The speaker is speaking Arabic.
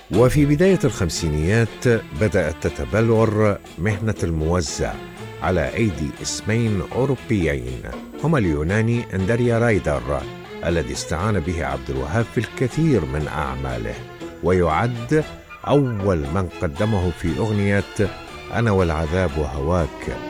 وفي بداية الخمسينيات بدأت تتبلور مهنة الموزع على أيدي اسمين أوروبيين هما اليوناني أندريا رايدر الذي استعان به عبد الوهاب في الكثير من أعماله، ويعد أول من قدمه في أغنية أنا والعذاب وهواك.